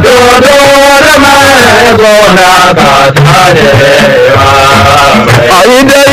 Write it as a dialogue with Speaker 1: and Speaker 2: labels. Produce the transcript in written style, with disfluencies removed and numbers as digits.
Speaker 1: dodo da mai gona ka tarewa.
Speaker 2: a yi da